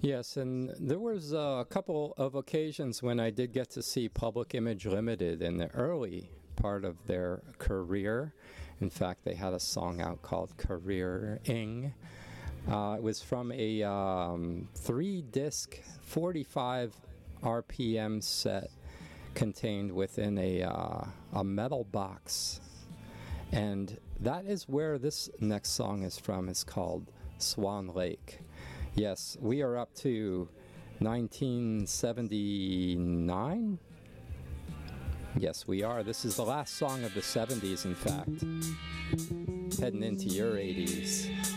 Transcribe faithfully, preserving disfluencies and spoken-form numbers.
Yes, and there was a couple of occasions when I did get to see Public Image Limited in the early part of their career. In fact, they had a song out called Careering. Uh, it was from a um, three-disc, forty-five R P M set contained within a, uh, a metal box. And that is where this next song is from. It's called Swan Lake. Yes, we are up to nineteen seventy-nine. Yes, we are. This is the last song of the seventies, in fact. Heading into your eighties.